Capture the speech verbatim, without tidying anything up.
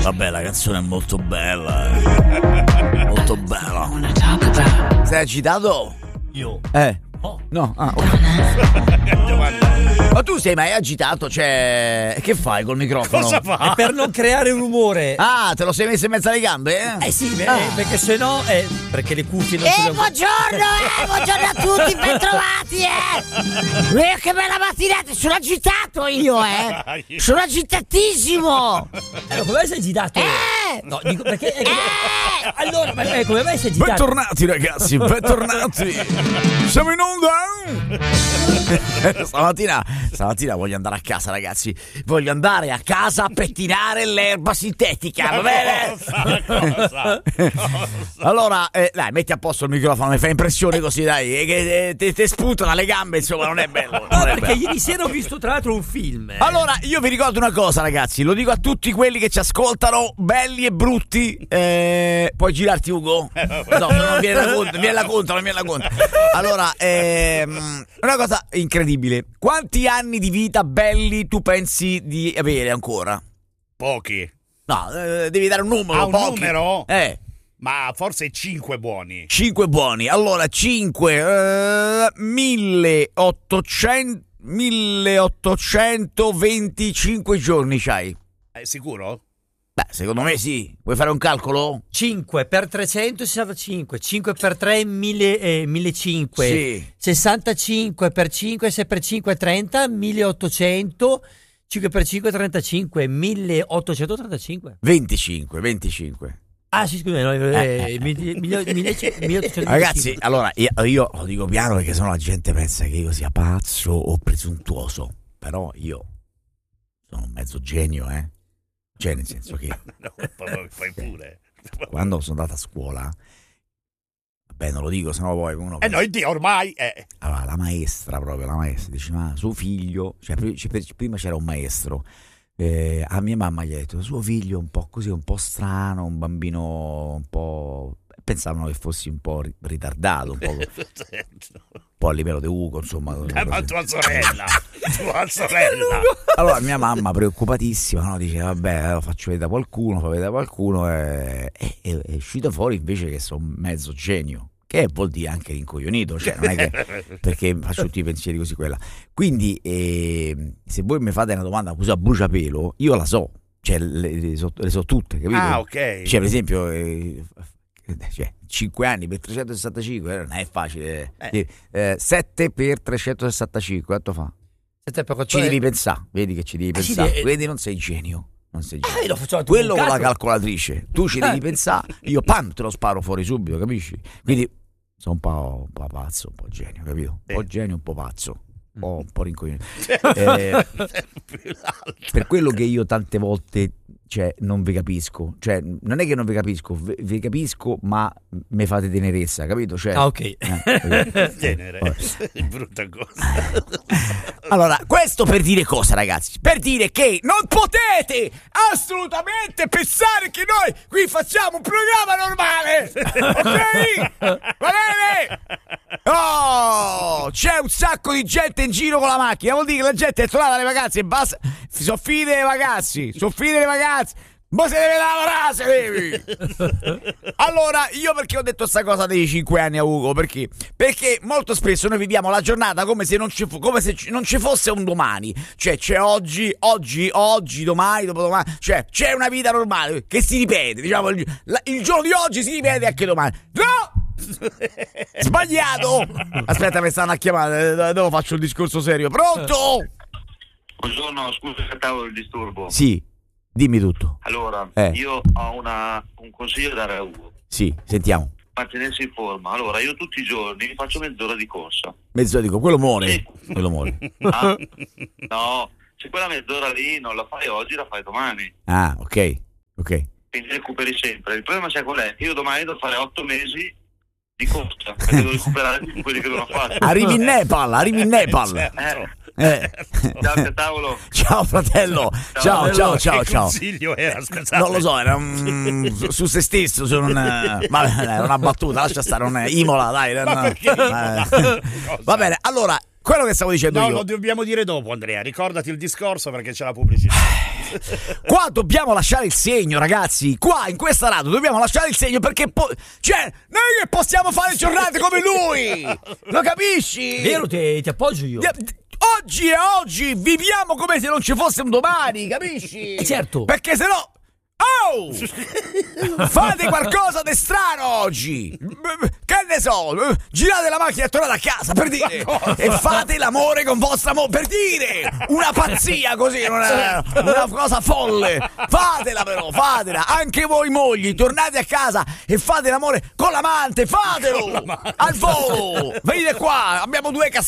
Vabbè, la canzone è molto bella. Molto bella. Sei agitato? Io? Eh. Oh. No, ah, ok. Ma tu sei mai agitato? Cioè, che fai col microfono? Cosa fa? È per non creare un rumore. Ah, te lo sei messo in mezzo alle gambe? Eh, eh sì, ah. eh, perché sennò eh, perché le cuffie non Eh, ce le... buongiorno, eh, buongiorno a tutti, bentrovati, eh. Eh, che bella mattinata, sono agitato io, eh. Sono agitatissimo. Eh, come mai sei agitato? Eh! No, dico perché... Eh, Eh! allora, ma, eh, come mai sei agitato? Bentornati ragazzi, bentornati. Siamo in onda. Stamattina, stamattina voglio andare a casa, ragazzi. Voglio andare a casa a pettinare l'erba sintetica, va bene? Cosa? Cosa? Allora, eh, dai, metti a posto il microfono, mi fa impressione così, dai, eh, che eh, te, te spunta dalle gambe, insomma, non è bello. No, non è perché bello. ieri sera ho visto tra l'altro un film. eh. Allora, io vi ricordo una cosa, ragazzi, lo dico a tutti quelli che ci ascoltano, belli e brutti. Eh, puoi girarti, Ugo? No, non viene la conta, viene la conta, non viene la conta. Allora, ehm, una cosa incredibile. Quanti anni di vita belli tu pensi di avere ancora? Pochi. No, eh, devi dare un numero. Ah, un pochi. numero? Eh. Ma forse cinque buoni. cinque buoni. Allora, cinque, eh, milleottocento, milleottocentoventicinque giorni c'hai. È sicuro? Beh, secondo me sì. Vuoi fare un calcolo? cinque per trecentosessantacinque, cinque per tre mille, eh, millecinquecento, Sì. sessantacinque per cinque, sei per cinque trenta, milleottocento, cinque per cinque trentacinque, milleottocentotrentacinque. venticinque, venticinque. Ah sì, scusa, no, eh, mille- mille- milleottocentotrentacinque. Ragazzi, allora, io, io lo dico piano perché sennò la gente pensa che io sia pazzo o presuntuoso. Però io sono un mezzo genio, eh. Cioè, nel senso che No, fai pure. quando sono andato a scuola, vabbè, non lo dico, sennò poi uno... Eh no, Dio, ormai... Eh. Allora, la maestra proprio, la maestra, dice, ma suo figlio, cioè pri- c- prima c'era un maestro, eh, a mia mamma gli ha detto, suo figlio è un po' così, un po' strano, un bambino un po'... Pensavano che fossi un po' ri- ritardato, un po', un po' a livello di Ugo, insomma. Eh, ma tua sorella, tua sorella. Allora mia mamma preoccupatissima, no? Dice vabbè, lo faccio vedere da qualcuno, fa vedere da qualcuno e è, è, è uscito fuori invece che sono mezzo genio, che vuol dire anche rincoglionito, cioè non è che perché faccio tutti i pensieri così quella. Quindi eh, se voi mi fate una domanda così a bruciapelo, io la so, cioè le, le, so, le so tutte, capito? Ah, ok. Cioè per esempio eh, cioè, cinque anni per trecentosessantacinque non è facile. Eh. Eh, sette per trecentosessantacinque quanto fa? Sette per Ci devi pensare, vedi che ci devi Ah, sì, pensare, de- vedi non sei genio, non sei genio. Ah, io lo faccio Quello un con la caso. calcolatrice, tu ci devi pensare, io pam te lo sparo fuori subito, capisci? Quindi sono un po', un po' pazzo, un po' genio, capito? Un po' Sì. genio, un po' pazzo, un po', un po' rincoglionito. Eh, per quello che io tante volte, cioè, non vi capisco, cioè, non è che non vi capisco, vi, vi capisco, ma mi fate tenerezza, capito? Cioè, Ah, ok. eh, capito? Genere, Vabbè. brutta cosa. Allora, questo per dire cosa, ragazzi? Per dire che non potete assolutamente pensare che noi qui facciamo un programma normale, ok? Va bene? Oh, c'è un sacco di gente in giro con la macchina, vuol dire che la gente è trovata le vacanze e basta. Sono finite le vacanze, sono finite le vacanze. Ma se deve lavorare, se devi. Allora, io perché ho detto sta cosa dei cinque anni a Ugo? Perché? Perché molto spesso noi viviamo la giornata come se non ci, fu- come se ci- non ci fosse un domani. Cioè, c'è oggi, oggi, oggi, domani, dopodomani. Cioè, c'è una vita normale che si ripete. Diciamo, il, la- il giorno di oggi si ripete anche domani. No! Sbagliato! Aspetta, mi stanno a chiamare. Dopo faccio il discorso serio. Pronto? Buongiorno, scusa se stavo il disturbo. Sì, dimmi tutto. Allora, Eh. io ho una, un consiglio da dare a Ugo. Sì, sentiamo. Mantenersi in forma. Allora, io tutti i giorni faccio mezz'ora di corsa. Mezzo dico, quello muore. Sì. Quello muore. Ah, no, se quella mezz'ora lì non la fai oggi, la fai domani. Ah, ok, ok. Quindi recuperi sempre. Il problema c'è qual è? Io domani devo fare otto mesi di corsa, perché devo recuperare tutti quelli che non ho fatto. Arrivi in Nepal, arrivi in Nepal. Eh. Eh. Ciao, che tavolo. Ciao fratello, ciao, ciao, ciao, Che ciao. consiglio era, scusate. Non lo so, era un, su, su se stesso, su un, eh, vabbè, era una battuta, lascia stare, non è Imola, dai. Ma no. perché Imola? Eh. Va bene, allora, quello che stavo dicendo No, io. lo dobbiamo dire dopo, Andrea. Ricordati il discorso perché c'è la pubblicità. Qua dobbiamo lasciare il segno, ragazzi. Qua in questa radio dobbiamo lasciare il segno perché po- cioè, noi che possiamo fare giornate come lui. Lo capisci? Vero, ti, ti appoggio io. Oggi e oggi viviamo come se non ci fosse un domani, capisci? Eh, certo. Perché se no oh! Fate qualcosa di strano oggi. Che ne so, girate la macchina e tornate a casa, per dire, e fate l'amore con vostra moglie, per dire, una pazzia così, una, una cosa folle. Fatela però, fatela. Anche voi mogli, tornate a casa e fate l'amore con l'amante, fatelo al volo. Venite qua, abbiamo due cassette